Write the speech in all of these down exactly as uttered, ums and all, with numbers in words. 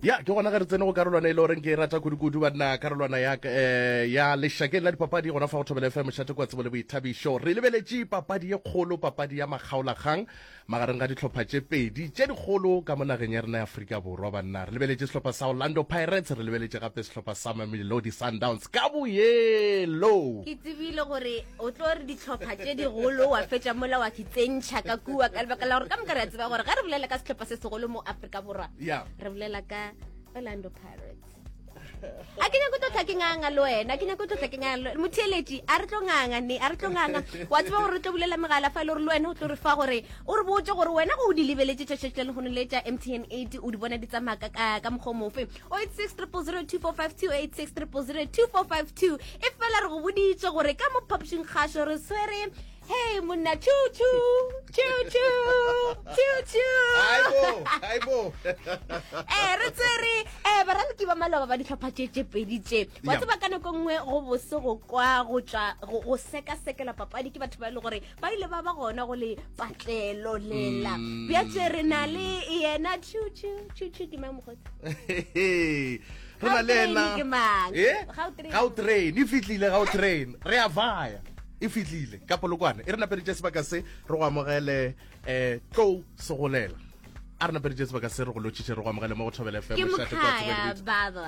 ya ke gona ga re tsene go karolwana e le goreng ke e rata kudu-kudu banna karolwana ya eh, ya lešakeng la dipapadi gona fa go thobela F M šate kwa tsebo le boithabišo re lebeletše papadi ye kgolo papadi ya makgaolakgang magareng ga ditlhopha tše pedi tše dikgolo ka mo nageng ya rena ya Afrika Borwa banna re lebeletše sehlopha sa Orlando Pirates re lebeletše gape sehlopha sa Mamelodi Sundowns ka boyelo ke tsebile gore o tlo re ditlhopha tše digolo wa fetša mola wa kitsentšha ka kua ka lebaka la gore ka moka re a tseba gore ga re bolela ka sehlopha se segolo mo Afrika Borwa ya re bolela ka Orlando Pirates. A ke nyako tota ke nganga le wena ke nyako tota ke nganga motheletši a re tlo nganga ne a re tlo nganga wa tseba gore re tlo bulela megala fa le gore le wena o tlo re fa gore o re botse gore wena go o di lebeletše tšatšatša le go neletša M T N eight o di bona di tsamaya ka ka mokgwa mofe oh eight six zero zero two four five two oh eight six zero zero two four five two e fela re go boditše gore ka mo phapošing kgašo re swere hey monna chu chu chu chu chu chu aibo aibo eh re tsere eh ba re ke ba maloba ba ditlhopha tše tše pedi tše wa tseba ka nako nngwe go bose go kwa go tša go seka sekela papadi ke batho ba ile gore ba ile ba ba gona go le patlelo lela bja tsere na le yena chu chu chu chu ke mamogotse re na le ena eh Gautrain e fitlile Gautrain re a vaya e fitlile ka polokwane e re napeditše sebaka se re go amogele um tlo segolela a re napeditše sebaka se re go lotšitše re go amogele mo go thobela F M ke mokaya baba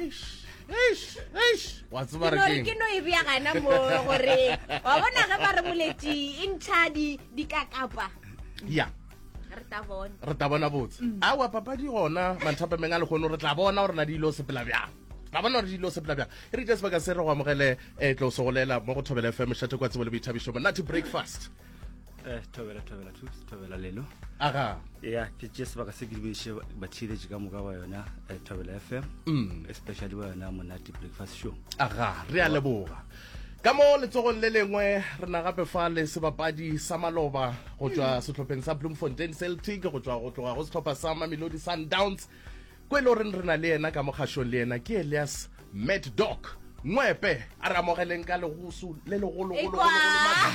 wa tseba re keng ke no e beagana mo gore wa bona ge ba re moletši e ntšha dikakapa ya re ta bona re ta bona botse aowa papadi gona manthapameng a le kgone re tla bona gore na di ilo sepela bjang ba bona re dilo sepela bjang e re tša sebaka se re go amogele um tlo segolela mo go thobela F M šate kwa tsebo le boithabišo monate breakfast eh thobela thobela tu thobela lelo aga ya ke tše sebaka se ke di beše batheletše ka moka ba yona thobela F M especially ba yona monate breakfast show aga re a leboga ka mo letsogong le lengwe re na gape fa le sebapadi sa maloba go tšwa sehlopheng sa Bloemfontein Celtic go tšwa go tloga go sehlopha sa Mamelodi Sundowns kwe le goreng re na le ena ka mokgašong le ena ke Elias Mad Dog ngwepe a re amogeleng ka legoso le legologolo